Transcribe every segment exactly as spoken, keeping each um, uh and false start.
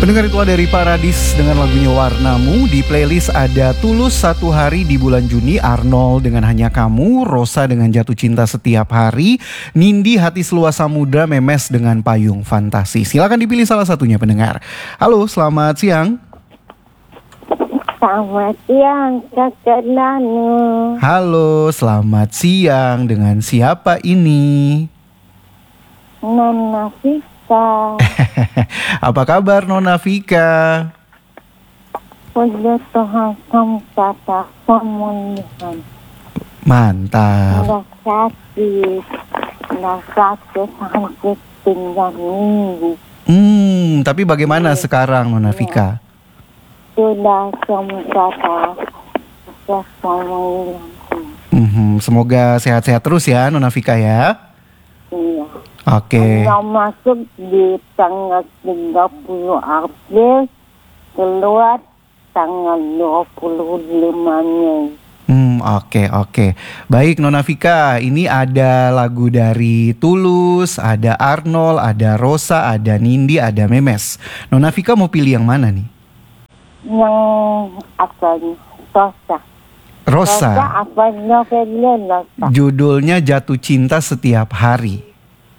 Pendengar itu dari Paradis dengan lagunya Warnamu. Di playlist ada Tulus Satu Hari di bulan Juni, Arnold dengan Hanya Kamu, Rosa dengan Jatuh Cinta Setiap Hari, Nindi Hati Seluas Samudra, Memes dengan Payung Fantasi. Silakan dipilih salah satunya pendengar. Halo, selamat siang. Selamat siang Kakak Nanu. Halo, selamat siang. Dengan siapa ini? Nona Vika. Apa kabar Nona Vika? Puji Tuhan kamu kata pemulihan. Mantap. Nggak sakit. Nggak sakit sakit tinggal minggu. Hmm, tapi bagaimana sekarang Nona Vika? Sudah kamu kata sudah pemulihan. Hmm, semoga sehat-sehat terus ya Nona Vika ya. Iya. Oke. Yang masuk di tanggal tiga puluh April, keluar tanggal dua puluh lima Mei. Hmm, oke oke. Baik Nona Vika, ini ada lagu dari Tulus, ada Arnold, ada Rosa, ada Nindi, ada Memes. Nona Vika mau pilih yang mana nih? Yang apa nih? Rosa. Rosa. Rosa apa novelnya Rosa? Judulnya Jatuh Cinta Setiap Hari.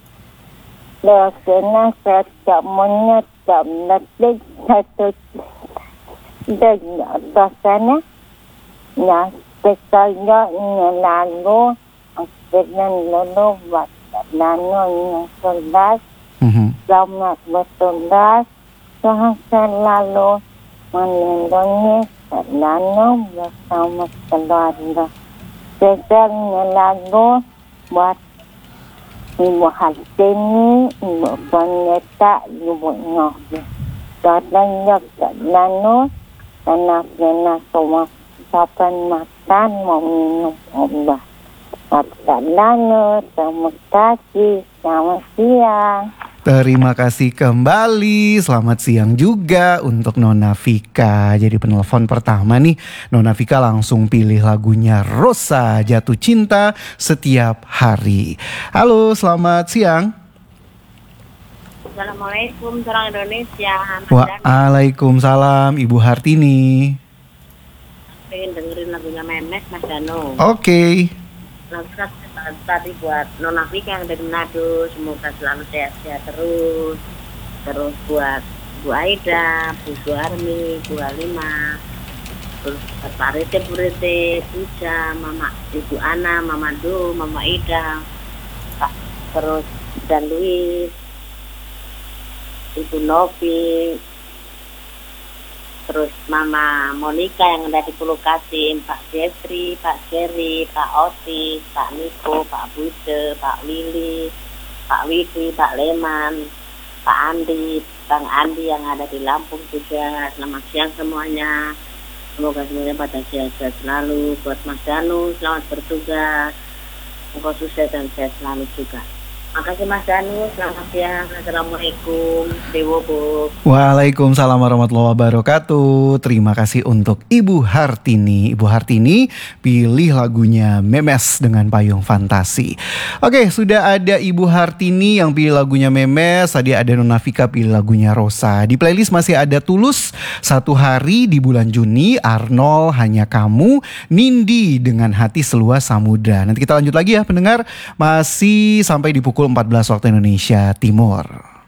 Rasanya saya tak menyetap nanti satu dan rasanya ya sekalinya ini lalu dengan lalu buat lalu yang cerdas selamat bertugas Tuhan selalu melindungi lalu bersama keluarga sekalinya lalu buat Ibu Hartini, Ibu Paneta, Ibu Nyobi. Katanya lalu, anak-anak semua kapan makan mau minum obat. Kata lalu, terima kasih, selamat siang. Terima kasih kembali, selamat siang juga untuk Nona Vika. Jadi penelpon pertama nih, Nona Vika langsung pilih lagunya Rosa, Jatuh Cinta Setiap Hari. Halo, selamat siang. Assalamualaikum, orang Indonesia. Waalaikumsalam, Ibu Hartini. Pengen dengerin lagunya Memes, Mas Dano. Oke. Okay. Lagu tadi buat Nona Vika yang dari Manado, semoga selalu sehat-sehat terus. Terus buat Bu Aida, Bu Suarmi, Bu Alima, terus buat Pak Rete, Bu Rete, Puja, Mama Ibu Ana, Mama Do, Mama Ida, Pak, terus dan Luis, Ibu Novi, terus Mama Monica yang ada di Pulau Kasim, Pak Jeffrey, Pak Jerry, Pak Otis, Pak Niko, Pak Bude, Pak Willy, Pak Widi, Pak Leman, Pak Andi, Bang Andi yang ada di Lampung juga. Selamat siang semuanya. Semoga semuanya pada sehat-sehat selalu. Buat Mas Danu, selamat bertugas. Semoga sukses dan sehat selalu juga. Makasih Mas Danu, selamat siang. Assalamualaikum. Dewo Bu. Waalaikumsalam warahmatullahi wabarakatuh. Terima kasih untuk Ibu Hartini. Ibu Hartini pilih lagunya Memes dengan Payung Fantasi. Oke, sudah ada Ibu Hartini yang pilih lagunya Memes. Tadi ada Nona Vika pilih lagunya Rosa. Di playlist masih ada Tulus Satu Hari di bulan Juni, Arnold Hanya Kamu, Nindi dengan Hati Seluas Samudra. Nanti kita lanjut lagi ya pendengar. Masih sampai di pukul empat belas waktu Indonesia Timur.